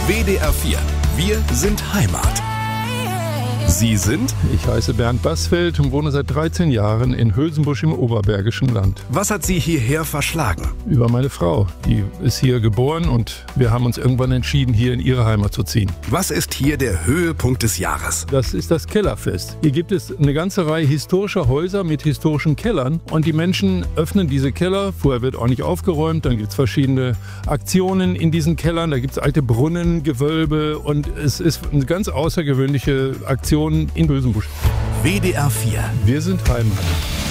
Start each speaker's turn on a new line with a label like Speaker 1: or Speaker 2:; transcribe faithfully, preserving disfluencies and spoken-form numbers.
Speaker 1: W D R vier. Wir sind Heimat. Sie sind?
Speaker 2: Ich heiße Bernd Bassfeld und wohne seit dreizehn Jahren in Hülsenbusch im Oberbergischen Land.
Speaker 1: Was hat Sie hierher verschlagen?
Speaker 2: Über meine Frau. Die ist hier geboren und wir haben uns irgendwann entschieden, hier in ihre Heimat zu ziehen.
Speaker 1: Was ist hier der Höhepunkt des Jahres?
Speaker 2: Das ist das Kellerfest. Hier gibt es eine ganze Reihe historischer Häuser mit historischen Kellern und die Menschen öffnen diese Keller. Vorher wird ordentlich aufgeräumt, dann gibt es verschiedene Aktionen in diesen Kellern. Da gibt es alte Brunnen, Gewölbe und es ist eine ganz außergewöhnliche Aktion in Hülsenbusch.
Speaker 1: W D R vier.
Speaker 2: Wir sind Heimat.